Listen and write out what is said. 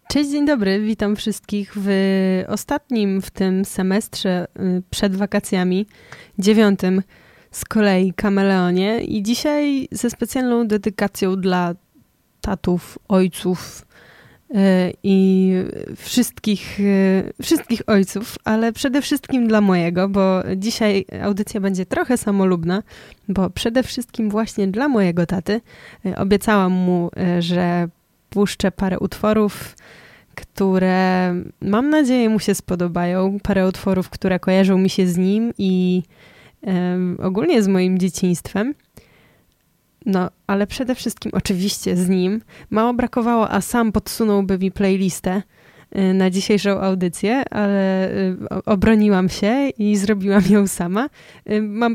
Cześć, dzień dobry, witam wszystkich w ostatnim w tym semestrze przed wakacjami, 9. z kolei Kameleonie i dzisiaj ze specjalną dedykacją dla tatów, ojców i wszystkich ojców, ale przede wszystkim dla mojego, bo dzisiaj audycja będzie trochę samolubna, bo przede wszystkim właśnie dla mojego taty. Obiecałam mu, że puszczę parę utworów, które mam nadzieję mu się spodobają. Parę utworów, które kojarzą mi się z nim i ogólnie z moim dzieciństwem. No, ale przede wszystkim oczywiście z nim. Mało brakowało, a sam podsunąłby mi playlistę na dzisiejszą audycję, ale obroniłam się i zrobiłam ją sama. Mam